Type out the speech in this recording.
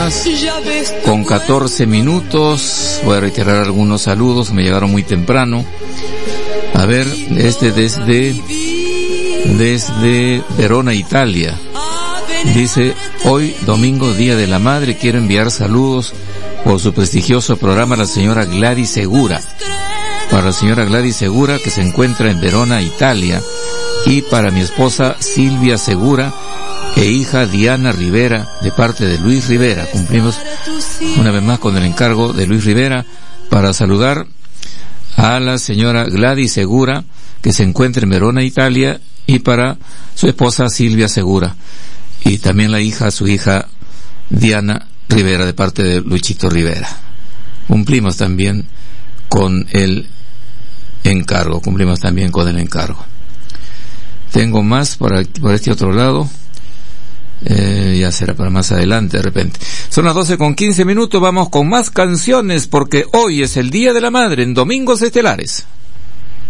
con 14 minutos. Voy a reiterar algunos saludos que me llegaron muy temprano. A ver, desde Verona, Italia. Dice: hoy, domingo, Día de la Madre, quiero enviar saludos por su prestigioso programa a la señora Gladys Segura. Para la señora Gladys Segura, que se encuentra en Verona, Italia. Y para mi esposa Silvia Segura e hija Diana Rivera, de parte de Luis Rivera. Cumplimos una vez más con el encargo de Luis Rivera para saludar a la señora Gladys Segura, que se encuentra en Verona, Italia, y para su esposa Silvia Segura. Y también su hija Diana Rivera, de parte de Luchito Rivera. Cumplimos también con el encargo. Tengo más por este otro lado. Ya será para más adelante de repente. Son las 12:15. Vamos con más canciones, porque hoy es el Día de la Madre en Domingos Estelares.